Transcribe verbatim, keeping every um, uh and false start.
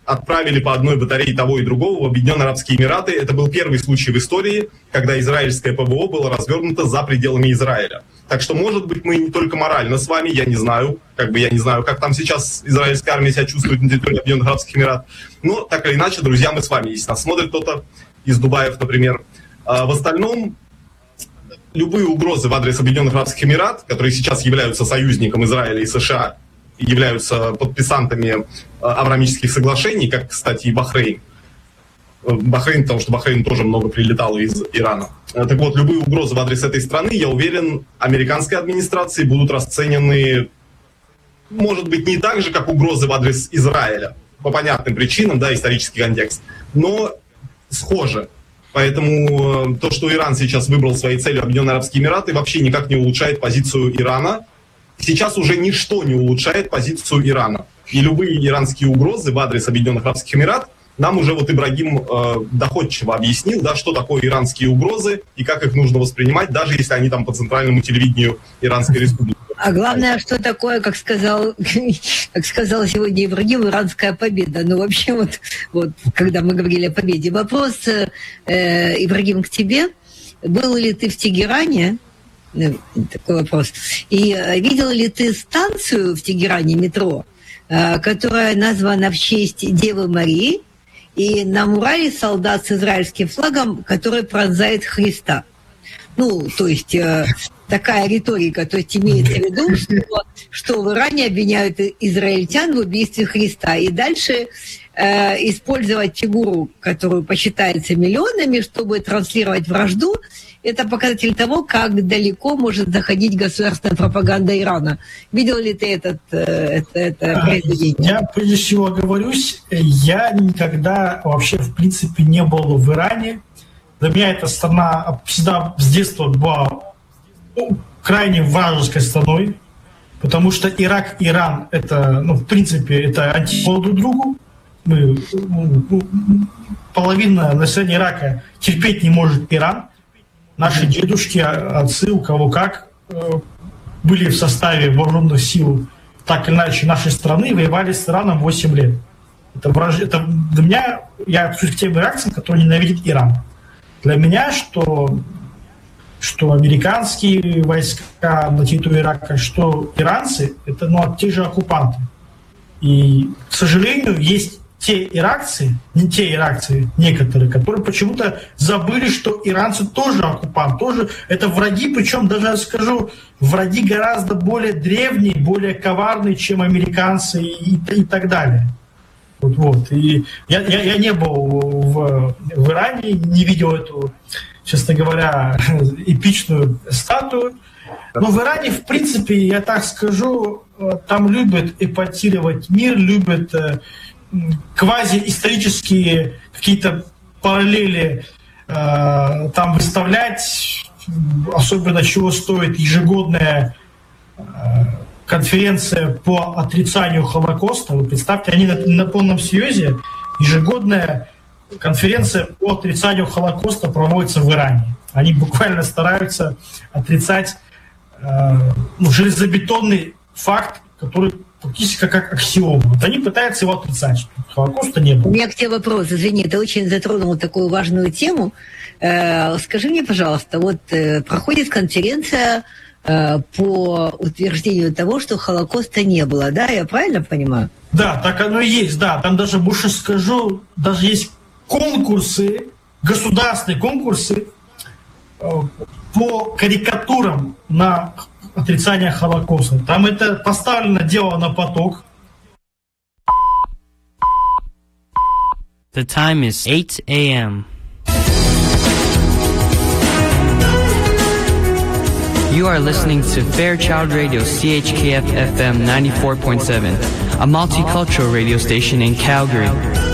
отправили по одной батарее того и другого в Объединенные Арабские Эмираты. Это был первый случай в истории, когда израильское ПВО было развернуто за пределами Израиля. Так что, может быть, мы не только морально с вами, я не знаю, как бы я не знаю, как там сейчас израильская армия себя чувствует на территории Объединенных Арабских Эмиратов, но так или иначе, друзья, мы с вами, если нас смотрит кто-то из Дубаев, например. А в остальном, любые угрозы в адрес Объединенных Арабских Эмиратов, которые сейчас являются союзником Израиля и США, являются подписантами Авраамических соглашений, как, кстати, и Бахрейн. Бахрейн, потому что Бахрейн тоже много прилетало из Ирана. Так вот, любые угрозы в адрес этой страны, я уверен, американской администрации будут расценены, может быть, не так же, как угрозы в адрес Израиля, по понятным причинам, да, исторический контекст, но схоже. Поэтому то, что Иран сейчас выбрал своей целью Объединенные Арабские Эмираты, вообще никак не улучшает позицию Ирана. Сейчас уже ничто не улучшает позицию Ирана. И любые иранские угрозы в адрес Объединенных Арабских Эмиратов нам уже вот Ибрагим э, доходчиво объяснил, да, что такое иранские угрозы и как их нужно воспринимать, даже если они там по центральному телевидению Иранской Республики. А главное, что такое, как сказал, как сказал сегодня Ибрагим, иранская победа. Ну, вообще, вот, вот когда мы говорили о победе, вопрос, э, Ибрагим, к тебе. Был ли ты в Тегеране? Такой вопрос. И э, видел ли ты станцию в Тегеране, метро, э, которая названа в честь Девы Марии, и на мурале солдат с израильским флагом, который пронзает Христа? Ну, то есть э, такая риторика, то есть имеется в виду, что, что в Иране обвиняют израильтян в убийстве Христа. И дальше э, использовать фигуру, которую посчитается миллионами, чтобы транслировать вражду, это показатель того, как далеко может заходить государственная пропаганда Ирана. Видел ли ты этот, это, это произведение? Я прежде всего оговорюсь, я никогда вообще в принципе не был в Иране. Для меня эта страна всегда с детства была крайне вражеской страной, потому что Ирак и Иран это, ну, в принципе, это антиподы друг другу. Мы, половина населения Ирака терпеть не может Иран. Наши дедушки, отцы, у кого как, были в составе вооруженных сил так или иначе нашей страны, воевали с Ираном восемь лет. Это, враж... это для меня, я отношусь к тем иракцам, которые ненавидят Иран. Для меня, что, что американские войска на территории Ирака, что иранцы, это, ну, те же оккупанты. И, к сожалению, есть те иракцы, не те иракцы, некоторые, которые почему-то забыли, что иранцы тоже оккупант, тоже это враги, причем даже, я скажу, враги гораздо более древние, более коварные, чем американцы и, и так далее. Вот, вот. И я, я, я не был в, в Иране, не видел эту, честно говоря, эпичную статую. Но в Иране, в принципе, я так скажу, там любят эпатировать мир, любят квазиисторические какие-то параллели э, там выставлять, особенно чего стоит ежегодная э, конференция по отрицанию Холокоста. Вы представьте, они на, на полном серьезе, ежегодная конференция по отрицанию Холокоста проводится в Иране. Они буквально стараются отрицать э, ну, железобетонный факт, который практически как аксиома. Вот они пытаются его отрицать, что Холокоста не было. У меня к тебе вопрос, извини, ты очень затронул такую важную тему. Э, скажи мне, пожалуйста, вот э, проходит конференция э, по утверждению того, что Холокоста не было, да? Я правильно понимаю? Да, так оно и есть, да. Там даже, больше скажу, даже есть конкурсы, государственные конкурсы э, по карикатурам на отрицание Холокоста. Там это поставлено дело на поток. The time is eight a.m. You are listening to Fairchild Radio C H K F F M ninety-four point seven, a multicultural radio station in Calgary.